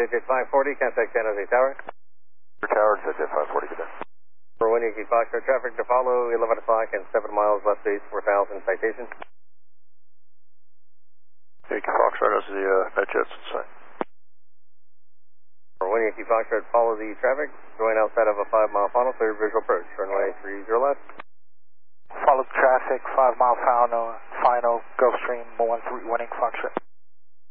digit 540, contact San Jose Tower. Tower, digit 540, good day. For 1 Yankee Foxtrot, traffic to follow, 11 o'clock and 7 miles west base, 4,000 citation. Yankee Foxtrot has the NetJets in sight. For 1 Yankee Foxtrot, follow the traffic, going outside of a 5-mile funnel, clear visual approach, runway 30 left. Follow traffic, 5-mile final, Gulfstream 1 Yankee Foxtrot.